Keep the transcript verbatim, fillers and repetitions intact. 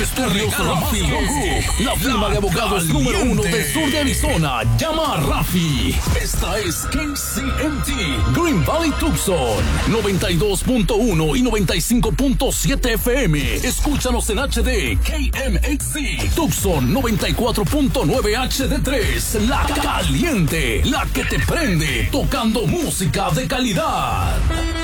Estudios Rafi Group, la firma de abogados número uno del sur de Arizona. Llama a Rafi. Esta es K C M T Green Valley Tucson, noventa y dos punto uno y noventa y cinco punto siete F M. Escúchanos en H D K M X C Tucson noventa y cuatro punto nueve H D tres. La caliente, la que te prende, tocando música de calidad.